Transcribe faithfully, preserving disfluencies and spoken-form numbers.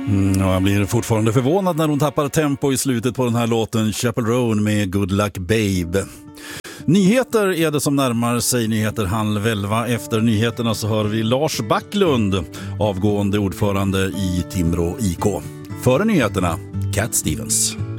Mm, ja, jag blir fortfarande förvånad när hon tappar tempo i slutet på den här låten Chapel Roan med Good Luck Babe. Nyheter är det som närmar sig nyheter halv elva. Efter nyheterna så hör vi Lars Backlund, avgående ordförande i Timrå I K. Före nyheterna, Cat Stevens.